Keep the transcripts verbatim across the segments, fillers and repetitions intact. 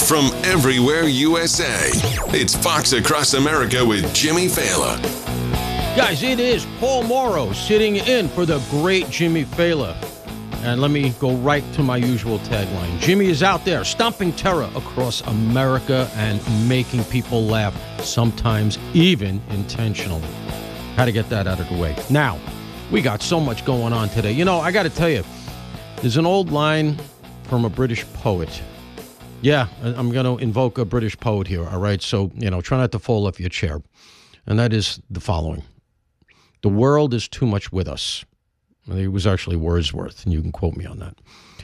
from everywhere U S A. It's Fox Across America with Jimmy Failla. Guys, it is Paul Morrow sitting in for the great Jimmy Failla. And let me go right to my usual tagline. Jimmy is out there stomping terror across America and making people laugh, sometimes even intentionally. Had to get that out of the way. Now, we got so much going on today. You know, I got to tell you, there's an old line from a British poet. Yeah, I'm going to invoke a British poet here, all right? So, you know, try not to fall off your chair. And that is the following. The world is too much with us. It was actually Wordsworth, and you can quote me on that.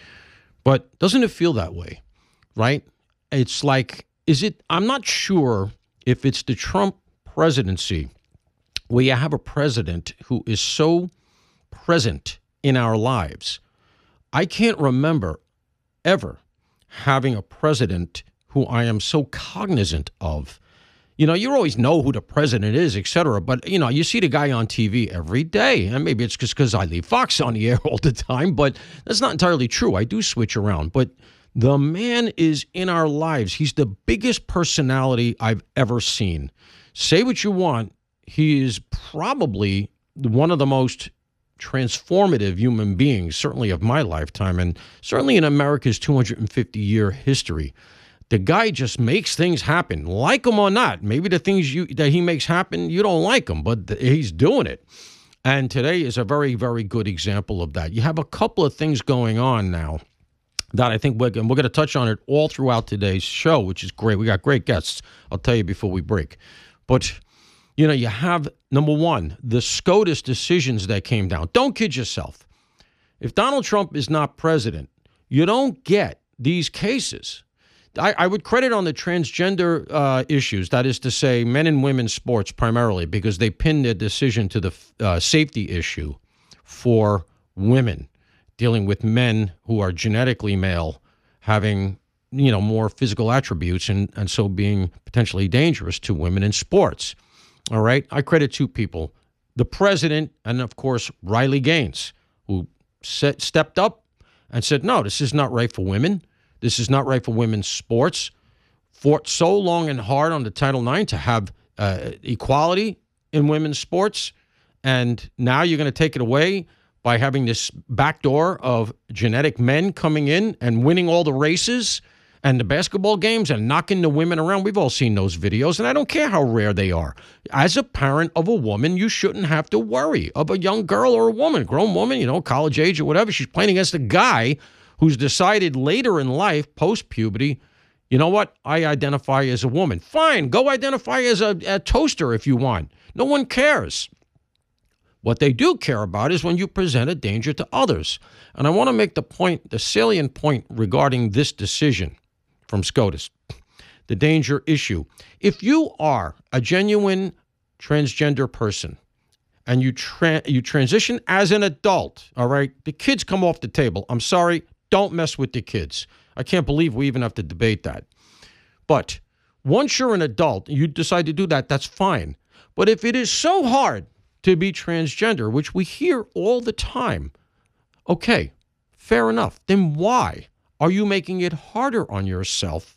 But doesn't it feel that way, right? It's like, is it, I'm not sure if it's the Trump presidency where you have a president who is so present in our lives. I can't remember ever having a president who I am so cognizant of. You know, you always know who the president is, et cetera. But, you know, you see the guy on T V every day. And maybe it's just because I leave Fox on the air all the time. But that's not entirely true. I do switch around. But the man is in our lives. He's the biggest personality I've ever seen. Say what you want. He is probably one of the most transformative human beings, certainly of my lifetime, and certainly in America's two hundred fifty year history. The guy just makes things happen, like him or not. Maybe the things you that he makes happen, you don't like him, but th- he's doing it. And today is a very, very good example of that. You have a couple of things going on now that I think we're, we're going to touch on it all throughout today's show, which is great. We got great guests, I'll tell you before we break. But, you know, you have, number one, the SCOTUS decisions that came down. Don't kid yourself. If Donald Trump is not president, you don't get these cases. I, I would credit on the transgender uh, issues, that is to say men and women's sports primarily, because they pinned their decision to the uh, safety issue for women, dealing with men who are genetically male, having, you know, more physical attributes and, and so being potentially dangerous to women in sports. All right? I credit two people, the president and, of course, Riley Gaines, who set, stepped up and said, no, this is not right for women. This is not right for women's sports. Fought so long and hard on the Title nine to have uh, equality in women's sports, and now you're going to take it away by having this backdoor of genetic men coming in and winning all the races and the basketball games and knocking the women around. We've all seen those videos, and I don't care how rare they are. As a parent of a woman, you shouldn't have to worry of a young girl or a woman, a grown woman, you know, college age or whatever. She's playing against a guy who's decided later in life, post-puberty, you know what, I identify as a woman. Fine, go identify as a, a toaster if you want. No one cares. What they do care about is when you present a danger to others. And I want to make the point, the salient point regarding this decision from SCOTUS, the danger issue. If you are a genuine transgender person and you tra- you transition as an adult, all right, the kids come off the table. I'm sorry. Don't mess with the kids. I can't believe we even have to debate that. But once you're an adult, you decide to do that, that's fine. But if it is so hard to be transgender, which we hear all the time, okay, fair enough. Then why are you making it harder on yourself